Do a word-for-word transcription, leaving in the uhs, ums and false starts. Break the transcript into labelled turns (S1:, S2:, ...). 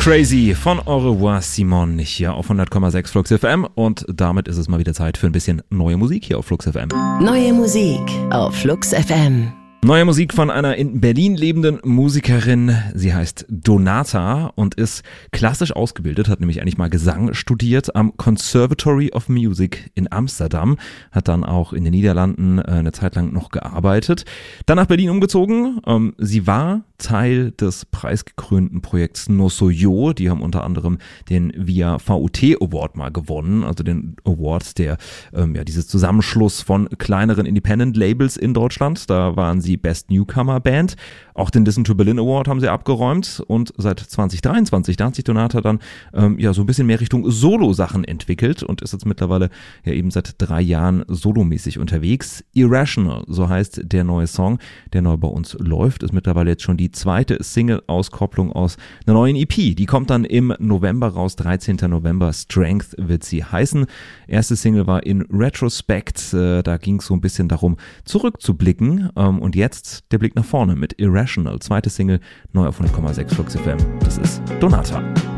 S1: Crazy von Au revoir Simon hier auf hundert Komma sechs Flux F M und damit ist es mal wieder Zeit für ein bisschen neue Musik hier auf Flux F M.
S2: Neue Musik auf Flux F M.
S1: Neue Musik von einer in Berlin lebenden Musikerin. Sie heißt Donata und ist klassisch ausgebildet, hat nämlich eigentlich mal Gesang studiert am Conservatory of Music in Amsterdam, hat dann auch in den Niederlanden eine Zeit lang noch gearbeitet, dann nach Berlin umgezogen. Sie war Teil des preisgekrönten Projekts No Soy Yo. Die haben unter anderem den Via V U T Award mal gewonnen, also den Award, der ähm, ja dieses Zusammenschluss von kleineren Independent Labels in Deutschland. Da waren sie Best Newcomer Band. Auch den Listen to Berlin Award haben sie abgeräumt und seit zwanzig dreiundzwanzig, da hat sich Donata dann ähm, ja so ein bisschen mehr Richtung Solo-Sachen entwickelt und ist jetzt mittlerweile ja eben seit drei Jahren solomäßig unterwegs. Irrational, so heißt der neue Song, der neu bei uns läuft, ist mittlerweile jetzt schon die zweite Single-Auskopplung aus einer neuen E P. Die kommt dann im November raus, dreizehnten November, Strength wird sie heißen. Erste Single war In Retrospect, äh, da ging es so ein bisschen darum, zurückzublicken ähm, und jetzt der Blick nach vorne mit Irrational. Zweite Single, neu auf hundert Komma sechs Flux F M. Das ist Donata.